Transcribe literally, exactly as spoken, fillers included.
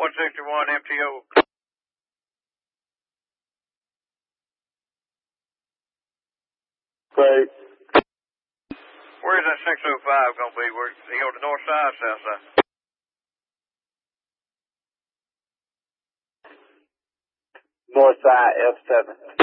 one sixty-one M T O. Great. Where's that six oh five going to be? Where, he on the north side, south side? North side, F seven.